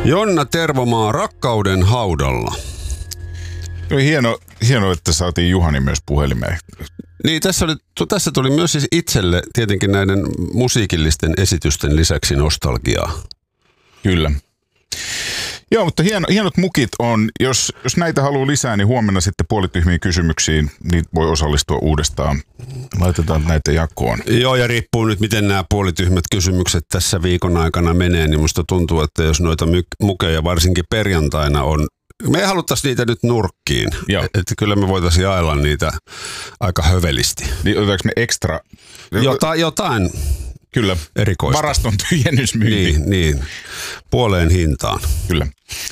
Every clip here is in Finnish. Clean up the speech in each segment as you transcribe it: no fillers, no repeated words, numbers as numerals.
Jonna Tervomaa rakkauden haudalla. Oli hieno, että saatiin Juhani myös puhelimeen. Niin, tässä tuli myös siis itselle tietenkin näiden musiikillisten esitysten lisäksi nostalgiaa. Kyllä. Joo, mutta hienot mukit on. Jos näitä haluaa lisää, niin huomenna sitten puolityhmiin kysymyksiin, niin voi osallistua uudestaan. Laitetaan näitä jakoon. Joo, ja riippuu nyt, miten nämä puolityhmät kysymykset tässä viikon aikana menee, niin musta tuntuu, että jos noita mukeja varsinkin perjantaina on, me ei haluttaisi niitä nyt nurkkiin. Että kyllä me voitaisiin jaella niitä aika hövelisti. Niin otetaanko me ekstra? Jotain. Kyllä. Erikoista. Varaston tyhjennysmyynti. Niin. Puoleen hintaan. Kyllä.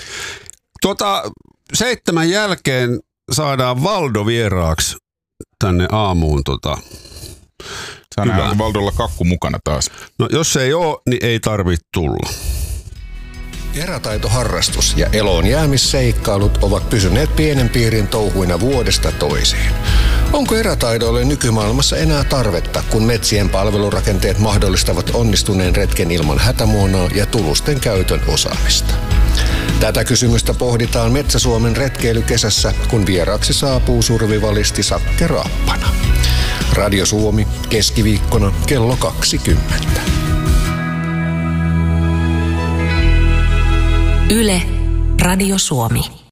7 jälkeen saadaan Valdo vieraaksi tänne aamuun. Saadaan Valdolla kakku mukana taas. No jos ei ole, niin ei tarvitse tulla. Erätaitoharrastus ja eloon jäämisseikkailut ovat pysyneet pienen piirin touhuina vuodesta toiseen. Onko erätaidoille nykymaailmassa enää tarvetta, kun metsien palvelurakenteet mahdollistavat onnistuneen retken ilman hätämuonoa ja tulusten käytön osaamista? Tätä kysymystä pohditaan Metsä-Suomen retkeilykesässä, kun vieraaksi saapuu survivalisti Sakke Raappana. Radio Suomi, keskiviikkona kello 20. Yle, Radio Suomi.